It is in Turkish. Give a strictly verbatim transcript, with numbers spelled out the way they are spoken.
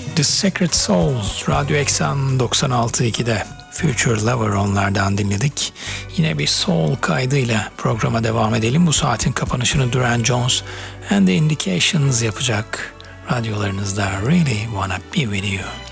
The Sacred Souls, Radyo Eksen doksan altı ikide Future Lover onlardan dinledik. Yine bir soul kaydıyla programa devam edelim. Bu saatin kapanışını Duran Jones and the Indications yapacak. Radyolarınızda Really Wanna Be With You.